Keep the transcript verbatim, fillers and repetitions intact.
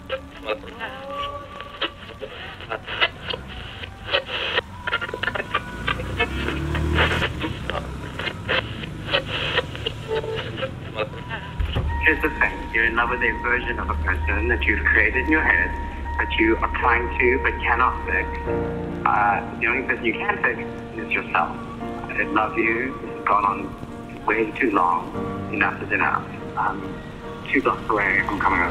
Here's the thing. You're in love with a version of a person that you've created in your head, that you are trying to but cannot fix. Uh, the only person you can fix is yourself. I love you. This has gone on way too long. Enough is enough. I'm two blocks away from coming over.